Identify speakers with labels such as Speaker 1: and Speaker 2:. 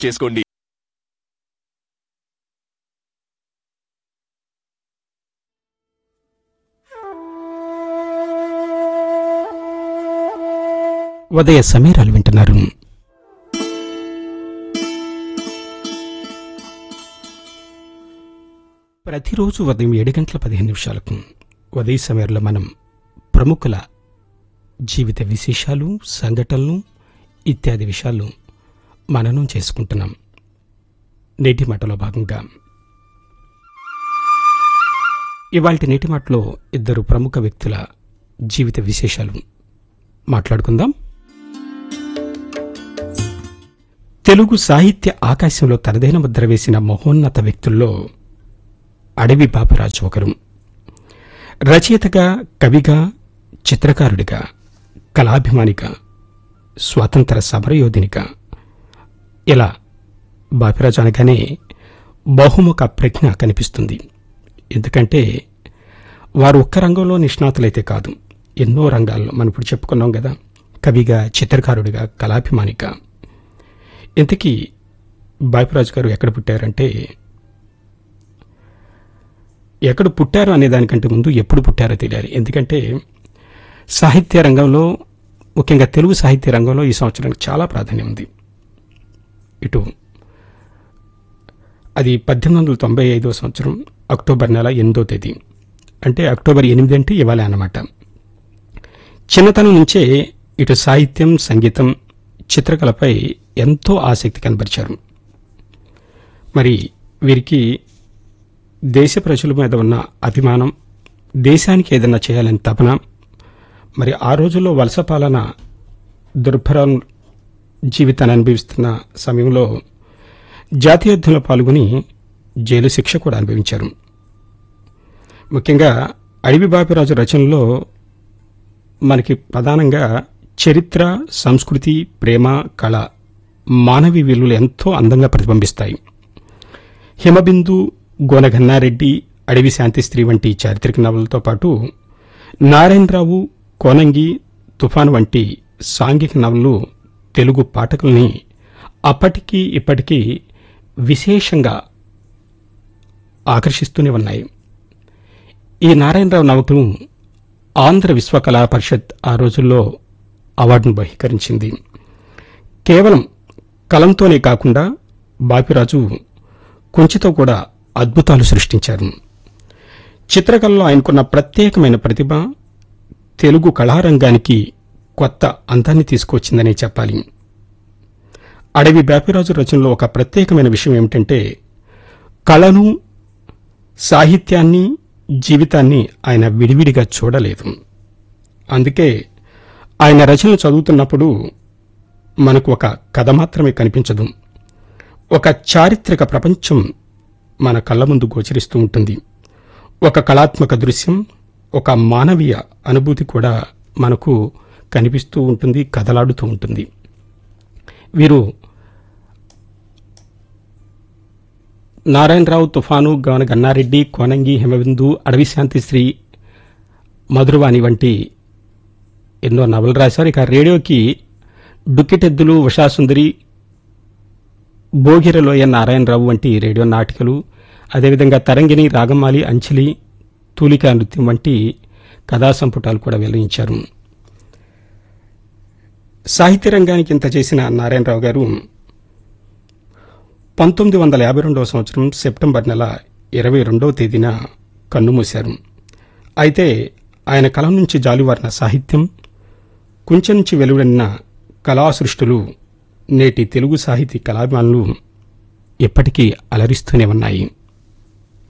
Speaker 1: చేసుకోండి.
Speaker 2: ఉదయ సమీరాలు వింటున్నారు. ప్రతిరోజు ఉదయం 7:15 ఉదయ సమయంలో మనం ప్రముఖుల జీవిత విశేషాలు, సంఘటనలు ఇత్యాది విషయాలు మననం చేసుకుంటున్నాం. నేటి మాటలో భాగంగా ఇవాల్టి నేటి మాటలో ఇద్దరు ప్రముఖ వ్యక్తుల జీవిత విశేషాలు మాట్లాడుకుందాం. తెలుగు సాహిత్య ఆకాశంలో తనదైన ముద్ర వేసిన మహోన్నత వ్యక్తుల్లో అడవి బాపిరాజు ఒకరు. రచయితగా, కవిగా, చిత్రకారుడిగా, కళాభిమానిగా, స్వాతంత్ర సమరయోధునిగా, ఇలా బాపిరాజు అనగానే బహుముఖ ప్రజ్ఞ కనిపిస్తుంది. ఎందుకంటే వారు ఒక్క రంగంలో నిష్ణాతులైతే కాదు, ఎన్నో రంగాల్లో మనం ఇప్పుడు చెప్పుకున్నాం కదా, కవిగా, చిత్రకారుడిగా, కళాభిమానిగా. ఇంతకీ బాపిరాజు గారు ఎక్కడ పుట్టారంటే, ఎక్కడ పుట్టారు అనే దానికంటే ముందు ఎప్పుడు పుట్టారో తెలియాలి. ఎందుకంటే సాహిత్య రంగంలో, ముఖ్యంగా తెలుగు సాహిత్య రంగంలో ఈ సంవత్సరానికి చాలా ప్రాధాన్యం ఉంది. ఇటు అది 1895 సంవత్సరం అక్టోబర్ నెల 8వ తేదీ, అంటే అక్టోబర్ 8 అంటే ఇవాళ అన్నమాట. చిన్నతనం నుంచే ఇటు సాహిత్యం, సంగీతం, చిత్రకళపై ఎంతో ఆసక్తి కనబరిచారు. మరి వీరికి దేశ ప్రజల మీద ఉన్న అభిమానం, దేశానికి ఏదన్నా చేయాలని తపన, మరి ఆ రోజుల్లో వలస పాలన దుర్భరం జీవితాన్ని అనుభవిస్తున్న సమయంలో జాతీయోద్యమంలో పాల్గొని జైలు శిక్ష కూడా అనుభవించారు. ముఖ్యంగా అడవి బాపిరాజు రచనలో మనకి ప్రధానంగా చరిత్ర, సంస్కృతి, ప్రేమ, కళ, మానవీ విలువలు ఎంతో అందంగా ప్రతిబింబిస్తాయి. హిమబిందు, గోనగన్నారెడ్డి, అడవి శాంతిస్త్రీ వంటి చారిత్రక నవలలతో పాటు నారాయణరావు, కోనంగి, తుఫాను వంటి సాంఘిక నవలలు తెలుగు పాఠకుల్ని అప్పటికీ ఇప్పటికీ విశేషంగా ఆకర్షిస్తూనే ఉన్నాయి. ఈ నారాయణరావు నవకలు ఆంధ్ర విశ్వకళా పరిషత్ ఆ రోజుల్లో అవార్డును బహిష్కరించింది. కేవలం కలంతోనే కాకుండా బాపిరాజు కొంచెతో కూడా అద్భుతాలు సృష్టించారు. చిత్రకళలో ఆయనకున్న ప్రత్యేకమైన ప్రతిభ తెలుగు కళారంగానికి కొత్త అందాన్ని తీసుకొచ్చిందనే చెప్పాలి. అడవి బాపిరాజు రచనలో ఒక ప్రత్యేకమైన విషయం ఏమిటంటే, కళను, సాహిత్యాన్ని, జీవితాన్ని ఆయన విడివిడిగా చూడలేదు. అందుకే ఆయన రచనలు చదువుతున్నప్పుడు మనకు ఒక కథ మాత్రమే కనిపించదు, ఒక చారిత్రక ప్రపంచం మన కళ్ళ ముందు గోచరిస్తూ ఉంటుంది. ఒక కళాత్మక దృశ్యం, ఒక మానవీయ అనుభూతి కూడా మనకు కనిపిస్తూ ఉంటుంది, కదలాడుతూ ఉంటుంది. వీరు నారాయణరావు, తుఫాను, గన్నారెడ్డి, కోనంగి, హిమబిందు, అడవి శాంతిశ్రీ, మధురవాణి వంటి ఎన్నో నవలు రాశారు. ఇక రేడియోకి డుక్కిటెద్దులు, ఉషాసుందరి, భోగిరలోయ నారాయణరావు వంటి రేడియో నాటికలు, అదేవిధంగా తరంగిణి, రాగమాలి, అంచలి, తూలికా నృత్యం వంటి కథా సంపుటాలు కూడా వెల్లడించారు. సాహిత్య రంగానికి ఇంత చేసిన నారాయణరావు గారు 1952 సంవత్సరం సెప్టెంబర్ నెల 22వ తేదీన కన్నుమూశారు. అయితే ఆయన కలం నుంచి జాలువారిన సాహిత్యం, కుంచె నుంచి వెలువడిన కళాసృష్టులు నేటి తెలుగు సాహితీ కళాభిమానులు ఎప్పటికీ అలరిస్తూనే ఉన్నాయి.